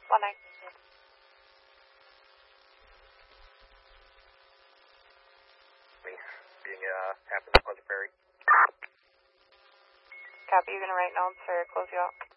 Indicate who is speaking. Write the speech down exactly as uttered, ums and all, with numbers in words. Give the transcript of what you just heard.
Speaker 1: one nine.
Speaker 2: Being uh, happens Pleasant Prairie.
Speaker 1: Copy, you're going to write notes or close you out?